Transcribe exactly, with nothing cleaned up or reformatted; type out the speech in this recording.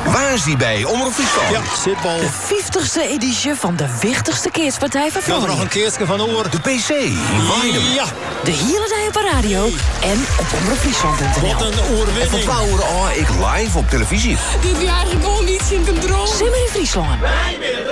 Waar is die bij? Omroep Friesland. Ja, zitbal. De vijftigste editie van de wichtigste keerspartij van Ik wil er nog Vlaanderen. een keertje van oor. De P C. Waarom? Ja, De hele dag op de radio en op omroepfriesland punt n l. wat een En van oorwinning. twaalf uur al ik live op televisie. Dit jaar gewoon niet in de droom. Simmer in Friesland.